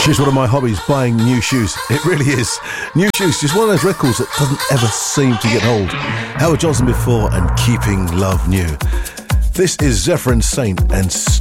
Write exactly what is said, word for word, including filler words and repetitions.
Here's one of my hobbies, buying new shoes. It really is. New shoes, just one of those records that doesn't ever seem to get old. Howard Johnson before and Keeping Love New. This is Zephyr and Saint and